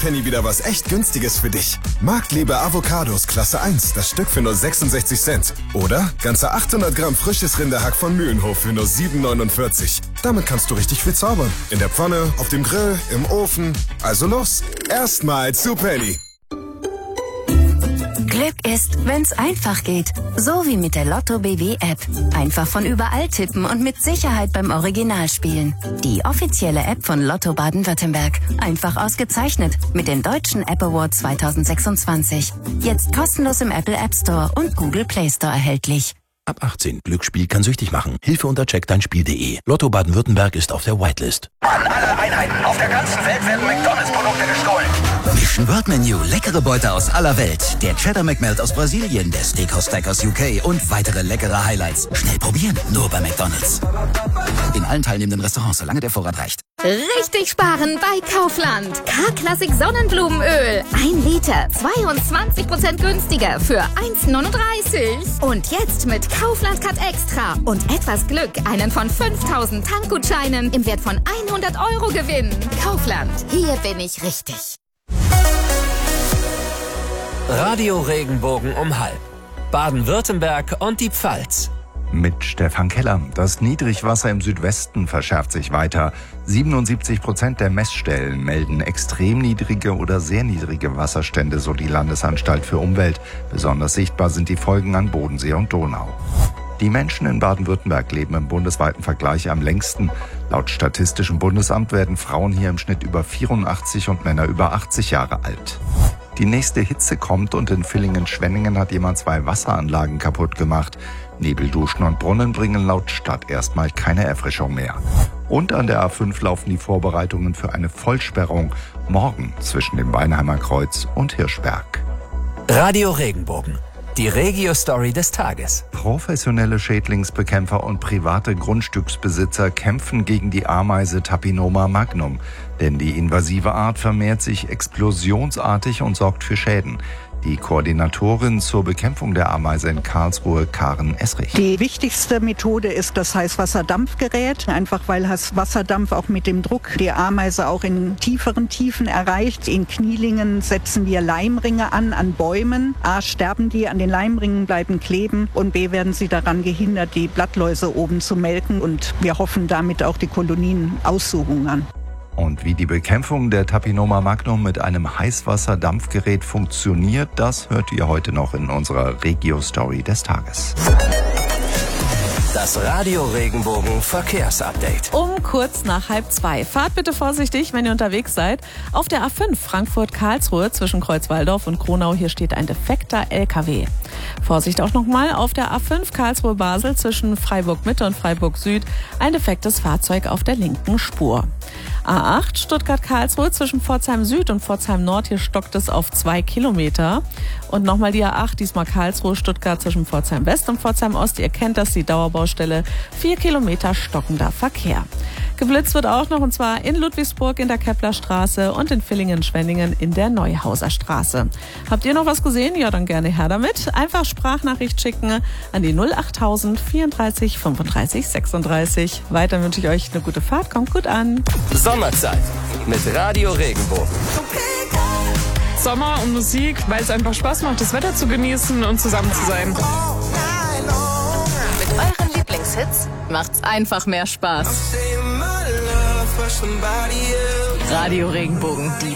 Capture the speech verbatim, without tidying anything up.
Penny wieder was echt Günstiges für dich. Marktliebe Avocados Klasse eins, das Stück für nur sechsundsechzig Cent. Oder ganze achthundert Gramm frisches Rinderhack von Mühlenhof für nur sieben neunundvierzig. Damit kannst du richtig viel zaubern. In der Pfanne, auf dem Grill, im Ofen. Also los, erstmal zu Penny. Glück ist, wenn's einfach geht. So wie mit der Lotto B W App. Einfach von überall tippen und mit Sicherheit beim Original spielen. Die offizielle App von Lotto Baden-Württemberg. Einfach ausgezeichnet mit den Deutschen App Awards zweitausendsechsundzwanzig. Jetzt kostenlos im Apple App Store und Google Play Store erhältlich. Ab achtzehn. Glücksspiel kann süchtig machen. Hilfe unter check dein Spiel punkt de. Lotto Baden-Württemberg ist auf der Whitelist. An alle Einheiten auf der ganzen Welt werden McDonalds-Produkte gestohlen. Mission World Menu, leckere Beute aus aller Welt. Der Cheddar McMelt aus Brasilien, der Steakhouse Stack aus U K und weitere leckere Highlights. Schnell probieren, nur bei McDonalds. In allen teilnehmenden Restaurants, solange der Vorrat reicht. Richtig sparen bei Kaufland. K-Klassik Sonnenblumenöl. Ein Liter, zweiundzwanzig Prozent günstiger für eins neununddreißig. Und jetzt mit Kaufland Cut Extra und etwas Glück einen von fünftausend Tankgutscheinen im Wert von hundert Euro gewinnen. Kaufland, hier bin ich richtig. Radio Regenbogen um halb. Baden-Württemberg und die Pfalz. Mit Stefan Keller. Das Niedrigwasser im Südwesten verschärft sich weiter. siebenundsiebzig Prozent der Messstellen melden extrem niedrige oder sehr niedrige Wasserstände, so die Landesanstalt für Umwelt. Besonders sichtbar sind die Folgen an Bodensee und Donau. Die Menschen in Baden-Württemberg leben im bundesweiten Vergleich am längsten. Laut Statistischem Bundesamt werden Frauen hier im Schnitt über vierundachtzig und Männer über achtzig Jahre alt. Die nächste Hitze kommt und in Villingen-Schwenningen hat jemand zwei Wasseranlagen kaputt gemacht. Nebelduschen und Brunnen bringen laut Stadt erstmal keine Erfrischung mehr. Und an der A fünf laufen die Vorbereitungen für eine Vollsperrung morgen zwischen dem Weinheimer Kreuz und Hirschberg. Radio Regenbogen. Die Regio-Story des Tages. Professionelle Schädlingsbekämpfer und private Grundstücksbesitzer kämpfen gegen die Ameise Tapinoma magnum. Denn die invasive Art vermehrt sich explosionsartig und sorgt für Schäden. Die Koordinatorin zur Bekämpfung der Ameise in Karlsruhe, Karen Esrich. Die wichtigste Methode ist das Heißwasserdampfgerät, einfach weil Heißwasserdampf auch mit dem Druck die Ameise auch in tieferen Tiefen erreicht. In Knielingen setzen wir Leimringe an, an Bäumen. A, sterben die, an den Leimringen bleiben kleben und B, werden sie daran gehindert, die Blattläuse oben zu melken und wir hoffen damit auch die Kolonien auszuhungern. Und wie die Bekämpfung der Tapinoma magnum mit einem Heißwasserdampfgerät funktioniert, das hört ihr heute noch in unserer Regio-Story des Tages. Das Radio Regenbogen Verkehrsupdate. Um kurz nach halb zwei. Fahrt bitte vorsichtig, wenn ihr unterwegs seid. Auf der A fünf Frankfurt-Karlsruhe zwischen Kreuzwaldorf und Kronau. Hier steht ein defekter L K W. Vorsicht auch nochmal auf der A fünf Karlsruhe-Basel zwischen Freiburg-Mitte und Freiburg-Süd. Ein defektes Fahrzeug auf der linken Spur. A acht Stuttgart-Karlsruhe zwischen Pforzheim-Süd und Pforzheim-Nord. Hier stockt es auf zwei Kilometer. Und nochmal die A acht, diesmal Karlsruhe-Stuttgart zwischen Pforzheim-West und Pforzheim-Ost. Ihr kennt das, die Dauerbaustelle. Vier Kilometer stockender Verkehr. Geblitzt wird auch noch, und zwar in Ludwigsburg in der Keplerstraße und in Villingen-Schwenningen in der Neuhauser Straße. Habt ihr noch was gesehen? Ja, dann gerne her damit. Einfach Sprachnachricht schicken an die null achttausend vierunddreißig fünfunddreißig sechsunddreißig. Weiter wünsche ich euch eine gute Fahrt. Kommt gut an. Sommerzeit mit Radio Regenbogen. Sommer und Musik, weil es einfach Spaß macht, das Wetter zu genießen und zusammen zu sein. Mit euren Lieblingshits macht's einfach mehr Spaß. Radio Regenbogen, die